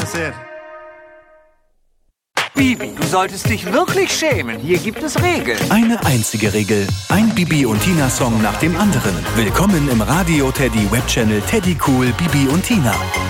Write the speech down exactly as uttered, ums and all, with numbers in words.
sehr. Bibi, du solltest dich wirklich schämen. Hier gibt es Regeln. Eine einzige Regel. Ein Bibi und Tina-Song nach dem anderen. Willkommen im Radio Teddy Webchannel Teddy Cool Bibi und Tina.